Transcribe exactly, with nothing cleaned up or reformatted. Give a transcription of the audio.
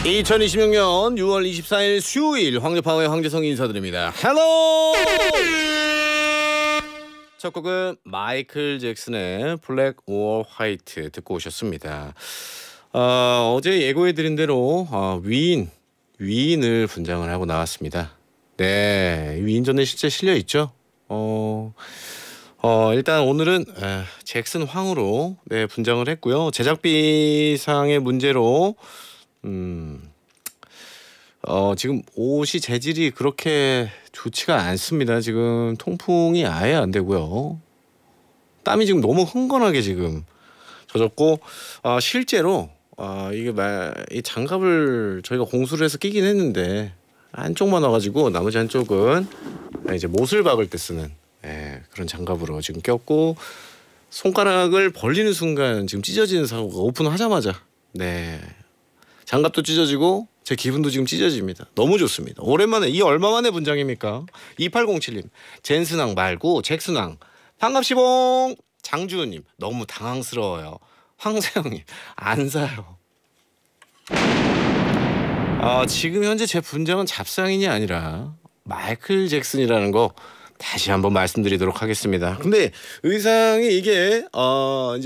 이천이십육 년 유월 이십사일 수요일 황제파워의 황재성이 인사드립니다. 헬로! 첫 곡은 마이클 잭슨의 블랙 or 화이트 듣고 오셨습니다. 어, 어제 예고해드린 대로 어, 위인, 위인을 분장을 하고 나왔습니다. 네, 위인전에 실제 실려있죠. 어, 어, 일단 오늘은 에, 잭슨 황으로 네, 분장을 했고요. 제작비상의 문제로 음, 어, 지금 옷이 재질이 그렇게 좋지가 않습니다. 지금 통풍이 아예 안 되고요. 땀이 지금 너무 흥건하게 지금 젖었고, 어, 실제로 어, 이게 말, 이 장갑을 저희가 공수를 해서 끼긴 했는데 한쪽만 와가지고 나머지 한쪽은 이제 못을 박을 때 쓰는 예, 그런 장갑으로 지금 꼈고, 손가락을 벌리는 순간 지금 찢어지는 사고가 오픈하자마자 네. 장갑도 찢어지고 제 기분도 지금 찢어집니다. 너무 좋습니다. 오랜만에, 이 얼마 만에 분장입니까? 이팔공칠님 젠슨왕 말고 잭슨왕 반갑시봉. 장주우님 너무 당황스러워요. 황세영님 안 사요. 어, 지금 현재 제 분장은 잡상인이 아니라 마이클 잭슨이라는 거 다시 한번 말씀드리도록 하겠습니다. 근데 의상이 이게 어, 이제